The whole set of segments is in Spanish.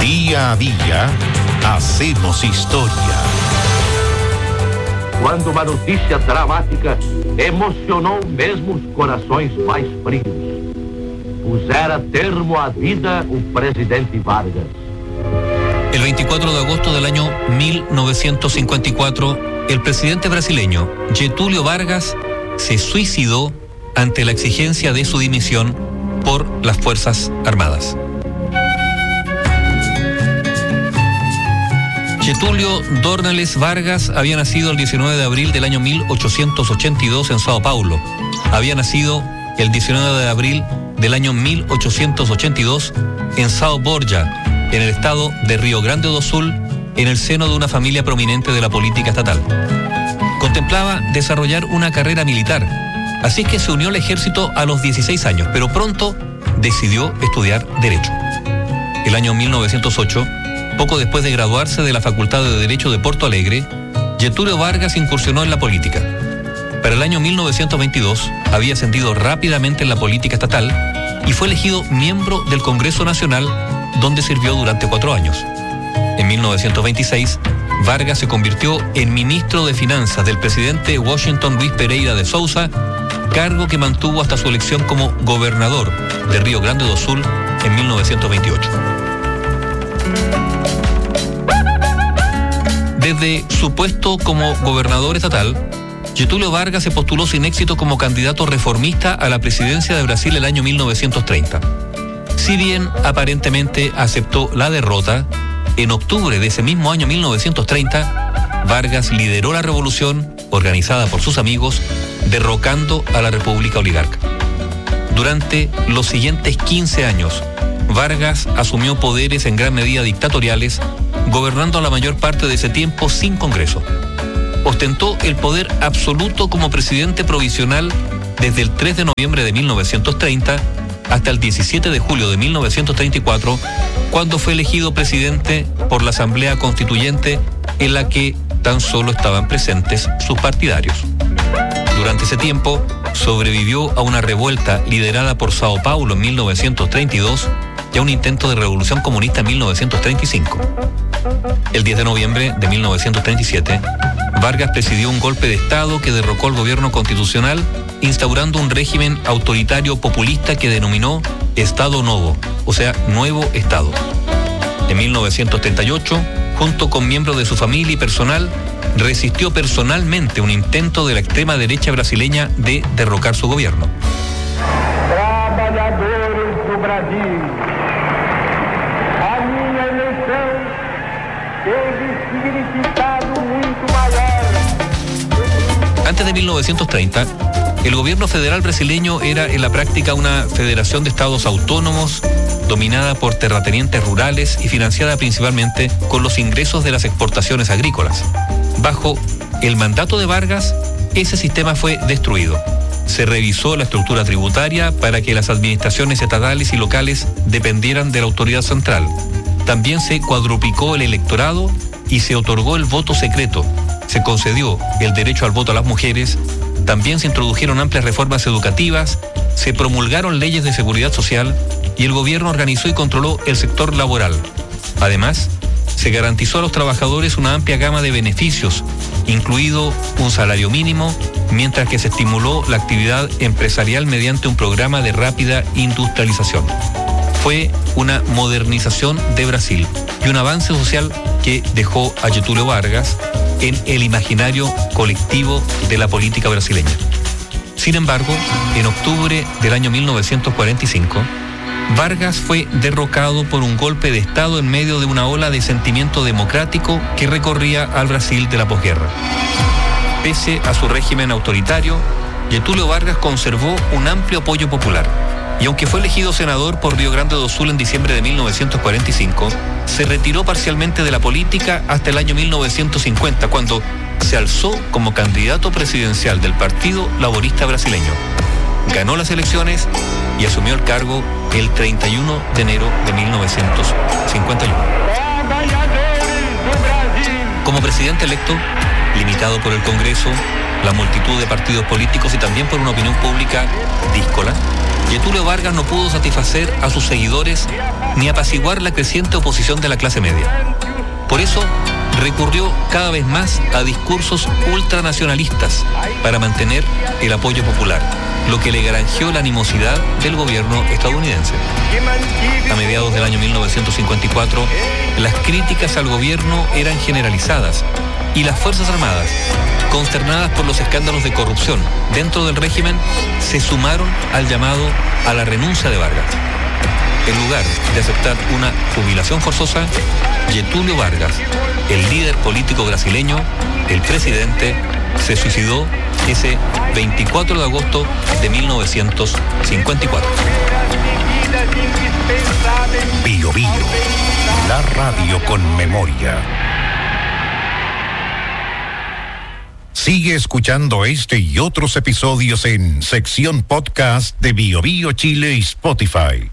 Día a día, hacemos historia. Quando uma notícia dramática emocionou mesmo os corações mais frios. Pusera termo à vida o presidente Vargas. El 24 de agosto del año 1954, el presidente brasileño Getúlio Vargas se suicidó ante la exigencia de su dimisión por las Fuerzas Armadas. Getúlio Dornelles Vargas había nacido el 19 de abril del año 1882 en Sao Paulo. Había nacido el 19 de abril del año 1882 en São Borja, en el estado de Río Grande do Sul, en el seno de una familia prominente de la política estatal. Contemplaba desarrollar una carrera militar, así que se unió al ejército a los 16 años, pero pronto decidió estudiar Derecho. El año 1908, poco después de graduarse de la Facultad de Derecho de Porto Alegre, Getúlio Vargas incursionó en la política. Para el año 1922 había ascendido rápidamente en la política estatal y fue elegido miembro del Congreso Nacional, donde sirvió durante 4 años. En 1926, Vargas se convirtió en ministro de Finanzas del presidente Washington Luiz Pereira de Souza, cargo que mantuvo hasta su elección como gobernador de Río Grande do Sul en 1928. Desde su puesto como gobernador estatal, Getúlio Vargas se postuló sin éxito como candidato reformista a la presidencia de Brasil el año 1930. Si bien aparentemente aceptó la derrota, en octubre de ese mismo año 1930, Vargas lideró la revolución organizada por sus amigos, derrocando a la República Oligarca. Durante los siguientes 15 años, Vargas asumió poderes en gran medida dictatoriales, gobernando la mayor parte de ese tiempo sin Congreso. Ostentó el poder absoluto como presidente provisional desde el 3 de noviembre de 1930 hasta el 17 de julio de 1934, cuando fue elegido presidente por la Asamblea Constituyente, en la que tan solo estaban presentes sus partidarios. Durante ese tiempo, sobrevivió a una revuelta liderada por Sao Paulo en 1932 y a un intento de revolución comunista en 1935. El 10 de noviembre de 1937, Vargas presidió un golpe de Estado que derrocó al gobierno constitucional, instaurando un régimen autoritario populista que denominó Estado Novo, o sea, Nuevo Estado. En 1938, junto con miembros de su familia y personal, resistió personalmente un intento de la extrema derecha brasileña de derrocar su gobierno. Trabalhadores do Brasil, a minha eleição teve significado muito maior. Antes de 1930, el gobierno federal brasileño era en la práctica una federación de estados autónomos dominada por terratenientes rurales y financiada principalmente con los ingresos de las exportaciones agrícolas. Bajo el mandato de Vargas, ese sistema fue destruido. Se revisó la estructura tributaria para que las administraciones estatales y locales dependieran de la autoridad central. También se cuadruplicó el electorado y se otorgó el voto secreto. Se concedió el derecho al voto a las mujeres. También se introdujeron amplias reformas educativas, se promulgaron leyes de seguridad social y el gobierno organizó y controló el sector laboral. Además, se garantizó a los trabajadores una amplia gama de beneficios, incluido un salario mínimo, mientras que se estimuló la actividad empresarial mediante un programa de rápida industrialización. Fue una modernización de Brasil y un avance social que dejó a Getúlio Vargas en el imaginario colectivo de la política brasileña. Sin embargo, en octubre del año 1945, Vargas fue derrocado por un golpe de Estado en medio de una ola de sentimiento democrático que recorría al Brasil de la posguerra. Pese a su régimen autoritario, Getúlio Vargas conservó un amplio apoyo popular. Y aunque fue elegido senador por Río Grande do Sul en diciembre de 1945, se retiró parcialmente de la política hasta el año 1950, cuando se alzó como candidato presidencial del Partido Laborista Brasileño. Ganó las elecciones y asumió el cargo el 31 de enero de 1951. Como presidente electo, limitado por el Congreso, la multitud de partidos políticos y también por una opinión pública díscola, Getúlio Vargas no pudo satisfacer a sus seguidores ni apaciguar la creciente oposición de la clase media. Por eso, recurrió cada vez más a discursos ultranacionalistas para mantener el apoyo popular, lo que le granjeó la animosidad del gobierno estadounidense. A mediados del año 1954, las críticas al gobierno eran generalizadas y las Fuerzas Armadas, consternadas por los escándalos de corrupción dentro del régimen, se sumaron al llamado a la renuncia de Vargas. En lugar de aceptar una jubilación forzosa, Getúlio Vargas, el líder político brasileño, el presidente, se suicidó ese 24 de agosto de 1954. Bio Bio, la radio con memoria. Sigue escuchando este y otros episodios en sección podcast de Bio Bio Chile y Spotify.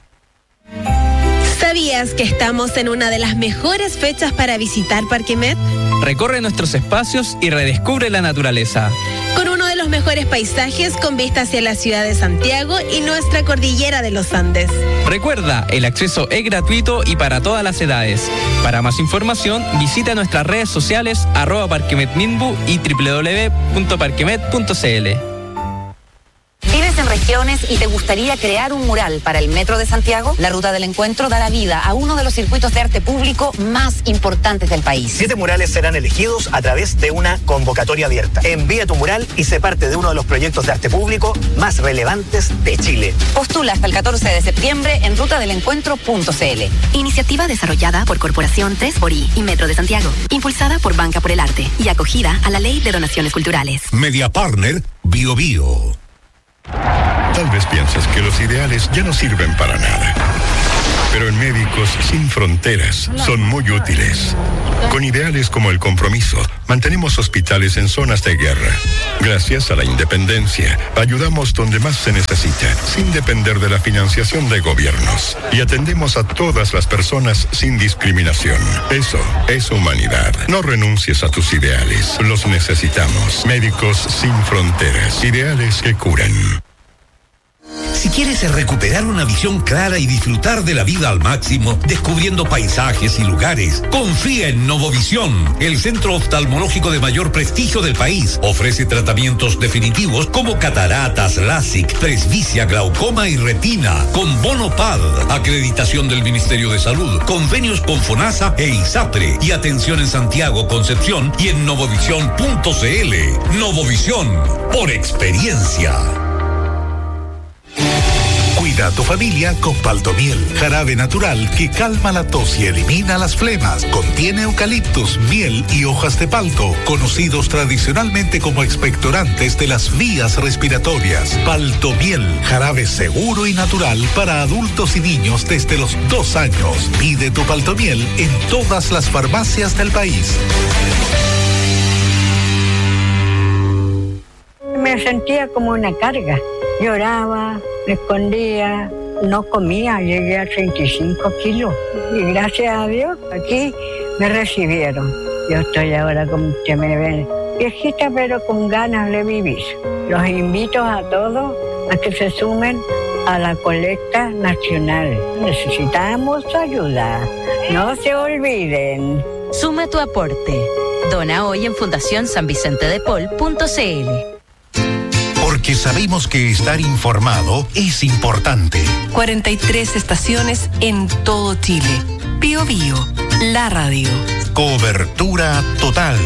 ¿Sabías que estamos en una de las mejores fechas para visitar Parque Met? Recorre nuestros espacios y redescubre la naturaleza. Con uno de los mejores paisajes con vista hacia la ciudad de Santiago y nuestra cordillera de los Andes. Recuerda, el acceso es gratuito y para todas las edades. Para más información, visita nuestras redes sociales @parquemetminbu y www.parquemet.cl. ¿Vives en regiones y te gustaría crear un mural para el Metro de Santiago? La Ruta del Encuentro dará vida a uno de los circuitos de arte público más importantes del país. 7 murales serán elegidos a través de una convocatoria abierta. Envía tu mural y sé parte de uno de los proyectos de arte público más relevantes de Chile. Postula hasta el 14 de septiembre en rutadelencuentro.cl. Iniciativa desarrollada por Corporación 3xI y Metro de Santiago. Impulsada por Banca por el Arte y acogida a la Ley de Donaciones Culturales. Media Partner Bio Bio. Tal vez piensas que los ideales ya no sirven para nada. Pero en Médicos Sin Fronteras son muy útiles. Con ideales como el compromiso, mantenemos hospitales en zonas de guerra. Gracias a la independencia, ayudamos donde más se necesita, sin depender de la financiación de gobiernos. Y atendemos a todas las personas sin discriminación. Eso es humanidad. No renuncies a tus ideales. Los necesitamos. Médicos Sin Fronteras. Ideales que curan. Si quieres recuperar una visión clara y disfrutar de la vida al máximo, descubriendo paisajes y lugares, confía en Novovisión, el centro oftalmológico de mayor prestigio del país. Ofrece tratamientos definitivos como cataratas, LASIK, presbicia, glaucoma y retina, con bono PAD, acreditación del Ministerio de Salud, convenios con FONASA e ISAPRE, y atención en Santiago, Concepción y en novovisión.cl. Novovisión, por experiencia. Cuida a tu familia con Paltomiel, jarabe natural que calma la tos y elimina las flemas. Contiene eucaliptus, miel y hojas de palto, conocidos tradicionalmente como expectorantes de las vías respiratorias. Paltomiel, jarabe seguro y natural para adultos y niños desde los 2 años. Pide tu Paltomiel en todas las farmacias del país. Me sentía como una carga. Lloraba, me escondía, no comía, llegué a 35 kilos. Y gracias a Dios, aquí me recibieron. Yo estoy ahora, como usted me ve, viejita, pero con ganas de vivir. Los invito a todos a que se sumen a la colecta nacional. Necesitamos ayuda. No se olviden. Suma tu aporte. Dona hoy en fundacionsanvicentedepol.cl. Porque sabemos que estar informado es importante. 43 estaciones en todo Chile. Bio Bio, la radio. Cobertura total.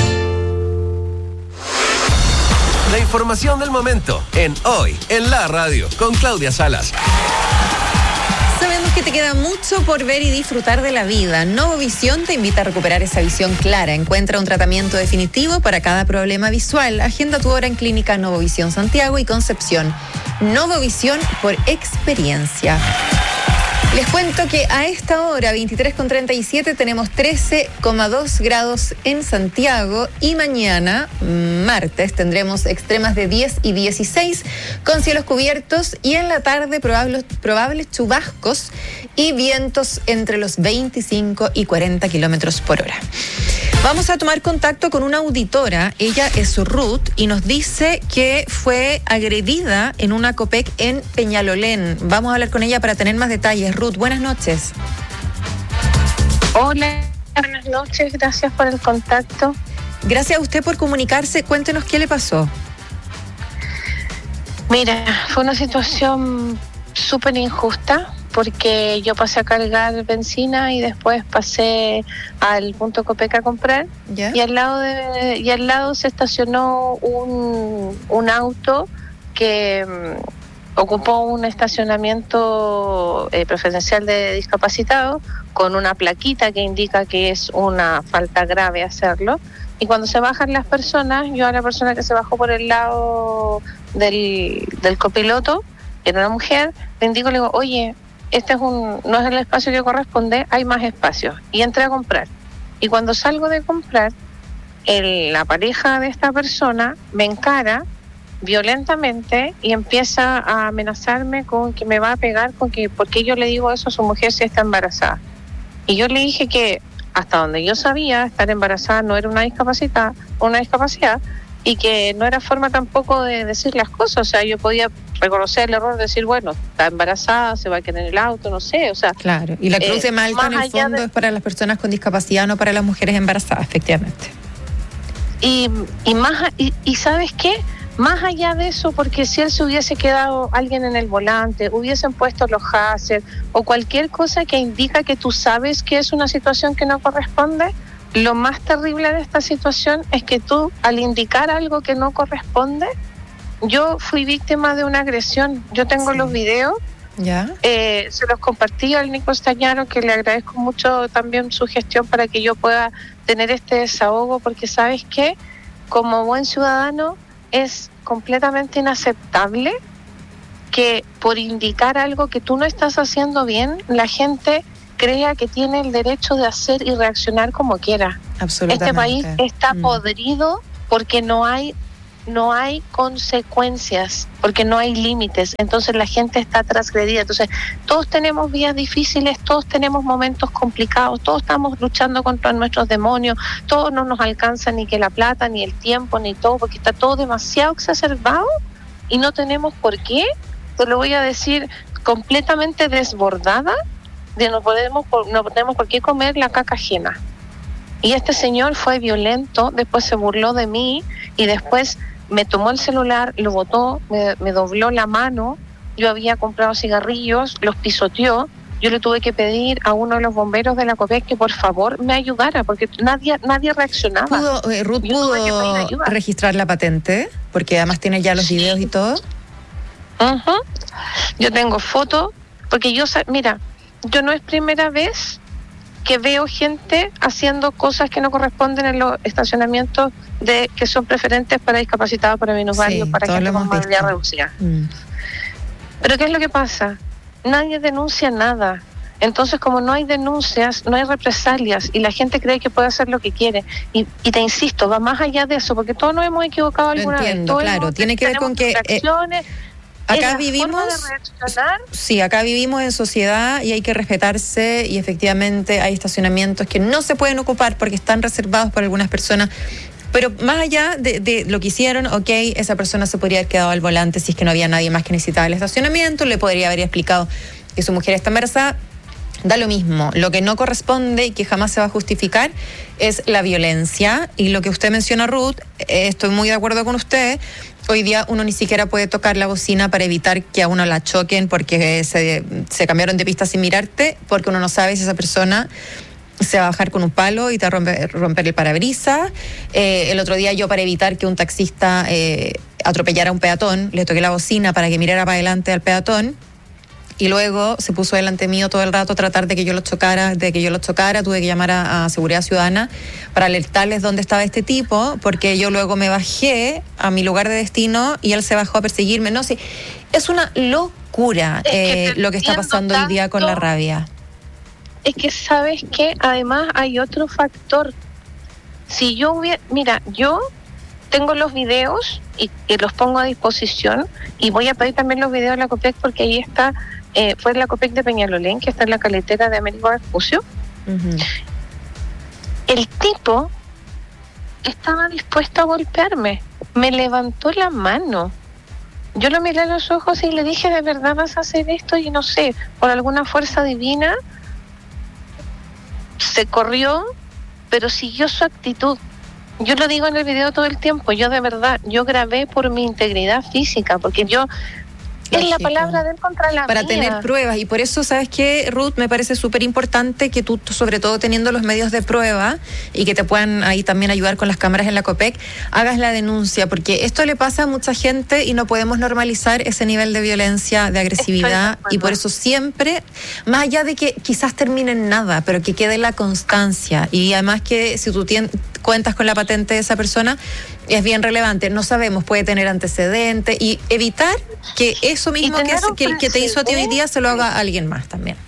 La información del momento en Hoy en la Radio con Claudia Salas. Sabemos que te queda mucho por ver y disfrutar de la vida. Novovisión te invita a recuperar esa visión clara. Encuentra un tratamiento definitivo para cada problema visual. Agenda tu hora en Clínica Novovisión Santiago y Concepción. Novovisión por experiencia. Les cuento que a esta hora, 23:37, tenemos 13,2 grados en Santiago y mañana, martes, tendremos extremas de 10 y 16 con cielos cubiertos y en la tarde probables chubascos y vientos entre los 25 y 40 kilómetros por hora. Vamos a tomar contacto con una auditora, ella es Ruth, y nos dice que fue agredida en una Copec en Peñalolén. Vamos a hablar con ella para tener más detalles. Ruth, buenas noches. Hola, buenas noches, gracias por el contacto. Gracias a usted por comunicarse, cuéntenos qué le pasó. Mira, fue una situación súper injusta porque yo pasé a cargar benzina y después pasé al punto Copec a comprar. ¿Ya? Y al lado se estacionó un auto que ocupó un estacionamiento preferencial de discapacitados con una plaquita que indica que es una falta grave hacerlo. Y cuando se bajan las personas, yo a la persona que se bajó por el lado del copiloto, que era una mujer, le indico, le digo, oye, este no es el espacio que corresponde, hay más espacio. Y entré a comprar. Y cuando salgo de comprar, la pareja de esta persona me encara violentamente y empieza a amenazarme con que me va a pegar, porque yo le digo eso a su mujer si está embarazada. Y yo le dije que hasta donde yo sabía, estar embarazada no era una discapacidad, y que no era forma tampoco de decir las cosas. O sea, yo podía reconocer el error de decir, bueno, está embarazada, se va a quedar en el auto, no sé, o sea... Claro, y la Cruz de Malta en el fondo es para las personas con discapacidad, no para las mujeres embarazadas, efectivamente. Y ¿sabes qué? Más allá de eso, porque si él se hubiese quedado alguien en el volante, hubiesen puesto los hazards o cualquier cosa que indica que tú sabes que es una situación que no corresponde, lo más terrible de esta situación es que tú, al indicar algo que no corresponde, yo fui víctima de una agresión. Yo tengo los videos, ¿ya? Se los compartí al Nico Stañaro, que le agradezco mucho también su gestión para que yo pueda tener este desahogo, porque ¿sabes qué? Como buen ciudadano, es completamente inaceptable que por indicar algo que tú no estás haciendo bien, la gente crea que tiene el derecho de hacer y reaccionar como quiera. Absolutamente. Este país está podrido porque no hay consecuencias, porque no hay límites, entonces la gente está transgredida. Entonces todos tenemos vías difíciles, todos tenemos momentos complicados, todos estamos luchando contra nuestros demonios, todos no nos alcanza ni que la plata, ni el tiempo, ni todo, porque está todo demasiado exacerbado y no tenemos por qué, te lo voy a decir, completamente desbordada, de no tenemos por qué comer la caca ajena. Y este señor fue violento, después se burló de mí y después me tomó el celular, lo botó, me dobló la mano. Yo había comprado cigarrillos, los pisoteó. Yo le tuve que pedir a uno de los bomberos de la Copec que por favor me ayudara, porque nadie reaccionaba. ¿Ruth pudo registrar la patente? Porque además tiene ya los videos y todo. Uh-huh. Yo tengo fotos, porque yo no es primera vez que veo gente haciendo cosas que no corresponden en los estacionamientos que son preferentes para discapacitados, para minusválidos, para gente con movilidad reducida. Pero ¿qué es lo que pasa? Nadie denuncia nada. Entonces, como no hay denuncias, no hay represalias y la gente cree que puede hacer lo que quiere. Y te insisto, va más allá de eso, porque todos nos hemos equivocado alguna vez. Claro, tiene que ver con que... Acá vivimos en sociedad y hay que respetarse, y efectivamente hay estacionamientos que no se pueden ocupar porque están reservados para algunas personas. Pero más allá de lo que hicieron, esa persona se podría haber quedado al volante si es que no había nadie más que necesitaba el estacionamiento, le podría haber explicado que su mujer está embarazada. Da lo mismo. Lo que no corresponde y que jamás se va a justificar es la violencia. Y lo que usted menciona, Ruth, estoy muy de acuerdo con usted. Hoy día uno ni siquiera puede tocar la bocina para evitar que a uno la choquen porque se cambiaron de pista sin mirarte, porque uno no sabe si esa persona se va a bajar con un palo y te va a romper el parabrisas. El otro día yo, para evitar que un taxista atropellara a un peatón, le toqué la bocina para que mirara para adelante al peatón. Y luego se puso delante mío todo el rato a tratar de que yo lo chocara. Tuve que llamar a Seguridad Ciudadana para alertarles dónde estaba este tipo, porque yo luego me bajé a mi lugar de destino y él se bajó a perseguirme. No sé, es una locura lo que está pasando hoy día con la rabia. Es que, ¿sabes qué? Además hay otro factor. Si yo yo tengo los videos y los pongo a disposición, y voy a pedir también los videos de la Copec, porque ahí está, fue la Copec de Peñalolén, que está en la caletera de Américo Vespucio. Uh-huh. El tipo estaba dispuesto a golpearme. Me levantó la mano. Yo lo miré a los ojos y le dije, ¿de verdad vas a hacer esto? Y no sé, por alguna fuerza divina, se corrió, pero siguió su actitud. Yo lo digo en el video todo el tiempo, yo de verdad, yo grabé por mi integridad física, porque yo... Es la palabra de él contra la para mía. tener pruebas, y por eso, ¿sabes qué, Ruth? Me parece súper importante que tú, sobre todo teniendo los medios de prueba y que te puedan ahí también ayudar con las cámaras en la COPEC, hagas la denuncia, porque esto le pasa a mucha gente y no podemos normalizar ese nivel de violencia, de agresividad, y por eso siempre, más allá de que quizás termine en nada, pero que quede la constancia, y además que si tú cuentas con la patente de esa persona, es bien relevante. No sabemos, puede tener antecedentes, y evitar que eso mismo que te hizo a ti hoy día se lo haga a alguien más también.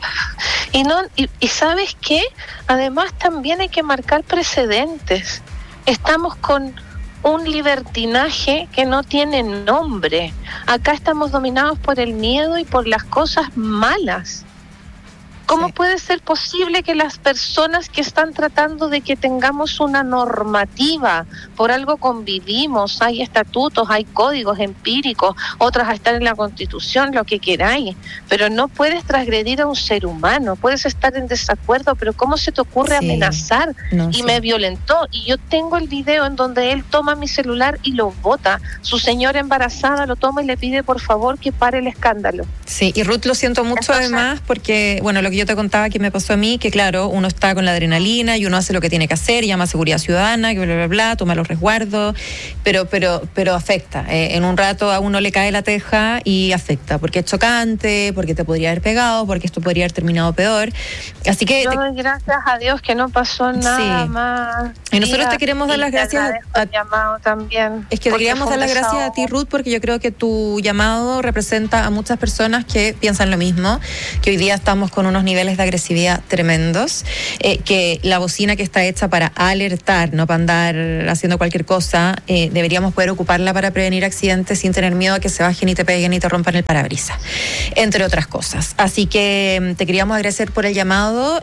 Y ¿sabes qué? Además también hay que marcar precedentes. Estamos con un libertinaje que no tiene nombre. Acá estamos dominados por el miedo y por las cosas malas. ¿Cómo puede ser posible que las personas que están tratando de que tengamos una normativa, por algo convivimos, hay estatutos, hay códigos empíricos, otras están en la Constitución, lo que queráis, pero no puedes transgredir a un ser humano, puedes estar en desacuerdo, pero ¿cómo se te ocurre amenazar? Me violentó, y yo tengo el video en donde él toma mi celular y lo bota. Su señora embarazada lo toma y le pide por favor que pare el escándalo. Sí, y Ruth, lo siento mucho además, porque, bueno, lo que yo te contaba que me pasó a mí, que claro, uno está con la adrenalina y uno hace lo que tiene que hacer, llama a seguridad ciudadana, que bla, bla, bla, toma los resguardos, pero afecta. En un rato a uno le cae la teja y afecta, porque es chocante, porque te podría haber pegado, porque esto podría haber terminado peor. Así que... Yo doy gracias a Dios que no pasó nada más. Y nosotros te queremos dar las gracias llamado también. Es que te queríamos dar las gracias a ti, Ruth, porque yo creo que tu llamado representa a muchas personas que piensan lo mismo, que hoy día estamos con unos niveles de agresividad tremendos, que la bocina que está hecha para alertar, no para andar haciendo cualquier cosa, deberíamos poder ocuparla para prevenir accidentes sin tener miedo a que se bajen y te peguen y te rompan el parabrisas, entre otras cosas. Así que te queríamos agradecer por el llamado.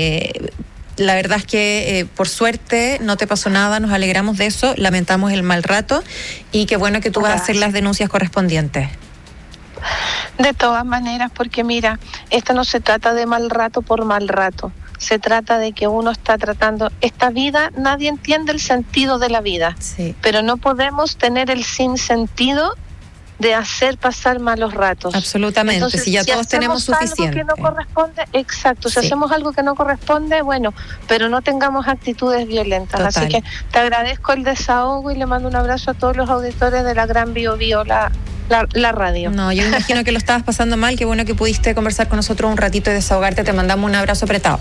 La verdad es que por suerte no te pasó nada, nos alegramos de eso, lamentamos el mal rato, y qué bueno que tú vas a hacer las denuncias correspondientes. De todas maneras, porque mira, esto no se trata de mal rato por mal rato, se trata de que uno está tratando esta vida. Nadie entiende el sentido de la vida, pero no podemos tener el sinsentido de hacer pasar malos ratos. Absolutamente. Entonces, si ya todos tenemos suficiente. Algo que no corresponde, exacto, si hacemos algo que no corresponde, bueno, pero no tengamos actitudes violentas. Total. Así que te agradezco el desahogo y le mando un abrazo a todos los auditores de la Gran Bio Bio, la radio. No, yo me imagino que lo estabas pasando mal, qué bueno que pudiste conversar con nosotros un ratito y desahogarte, te mandamos un abrazo apretado.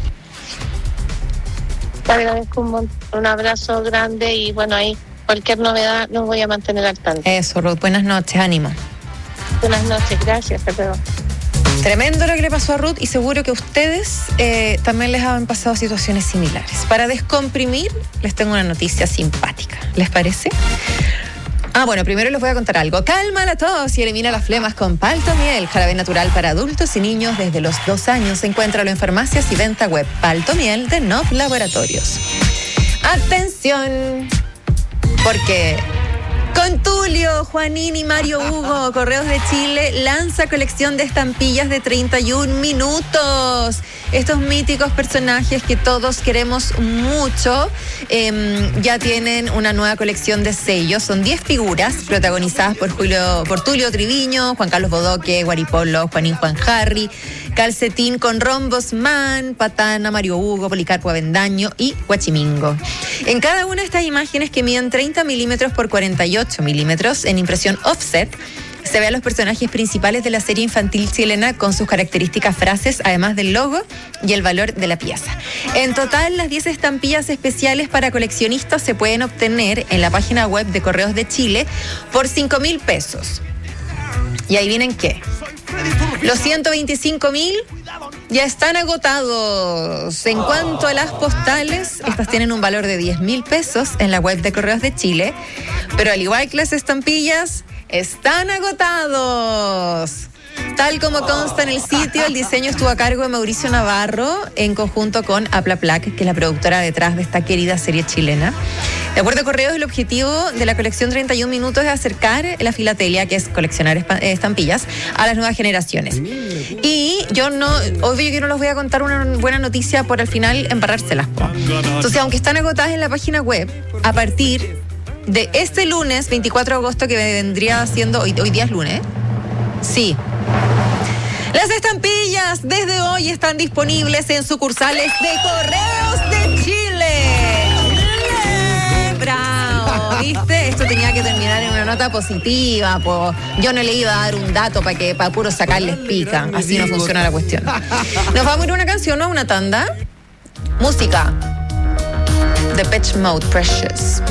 Te agradezco un abrazo grande, y bueno, ahí cualquier novedad nos voy a mantener al tanto. Eso, Ruth, buenas noches, ánimo. Buenas noches, gracias, hasta luego. Tremendo lo que le pasó a Ruth, y seguro que a ustedes también les han pasado situaciones similares. Para descomprimir, les tengo una noticia simpática, ¿les parece? Bueno, primero les voy a contar algo. Calma la tos y elimina las flemas con Paltomiel, jarabe natural para adultos y niños desde los 2 años. Encuéntralo en farmacias y venta web. Paltomiel de Nov Laboratorios. Atención, porque con Tulio, Juanín y Mario Hugo, Correos de Chile lanza colección de estampillas de 31 minutos. Estos míticos personajes que todos queremos mucho, ya tienen una nueva colección de sellos. Son 10 figuras protagonizadas por Tulio Triviño, Juan Carlos Bodoque, Guaripolo, Juanín Juan Harry, Calcetín con Rombos Man, Patana, Mario Hugo, Policarpo Avendaño y Huachimingo. En cada una de estas imágenes, que miden 30 milímetros por 48 milímetros en impresión offset, se ve a los personajes principales de la serie infantil chilena con sus características frases, además del logo y el valor de la pieza. En total, las 10 estampillas especiales para coleccionistas se pueden obtener en la página web de Correos de Chile por 5.000 pesos. Y ahí vienen qué. Los 125.000 ya están agotados. En cuanto a las postales, estas tienen un valor de 10.000 pesos en la web de Correos de Chile, pero al igual que las estampillas, están agotados. Tal como consta en el sitio, el diseño estuvo a cargo de Mauricio Navarro en conjunto con Aplaplac, que es la productora detrás de esta querida serie chilena. De acuerdo a Correos, el objetivo de la colección 31 minutos es acercar la filatelia, que es coleccionar estampillas, a las nuevas generaciones. Y obvio que no les voy a contar una buena noticia por al final embarrárselas. Entonces, aunque están agotadas en la página web, a partir de este lunes, 24 de agosto, que vendría siendo, hoy día es lunes, sí. Las estampillas desde hoy están disponibles en sucursales de Correos de Chile. ¡Bravo! ¿Viste? Esto tenía que terminar en una nota positiva, po. Yo no le iba a dar un dato para puro sacarles pica. Así no funciona la cuestión. Nos vamos a ir a una canción, ¿no? Una tanda. Música. Depeche Mode, Precious.